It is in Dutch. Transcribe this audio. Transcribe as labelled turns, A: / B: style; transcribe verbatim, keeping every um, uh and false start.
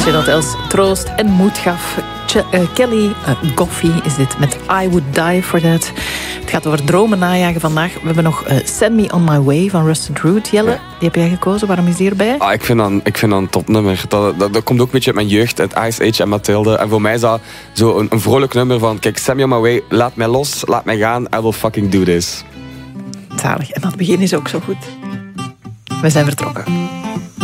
A: liedje dat Els troost en moed gaf. Ch- uh, Kelly uh, Goffey is dit met I Would Die For That. Het gaat over dromen najagen vandaag. We hebben nog uh, Send Me On My Way van Rusted Root. Jelle, ja. Die heb jij gekozen. Waarom is die erbij?
B: Ah, ik, vind dat, ik vind dat een topnummer. Dat, dat, dat komt ook een beetje uit mijn jeugd. Het Ice Age en Mathilde. En voor mij is dat zo een, een vrolijk nummer van... Kijk, Send Me On My Way. Laat mij los. Laat mij gaan. I will fucking do this.
A: Zalig. En dat begin is ook zo goed. We zijn vertrokken.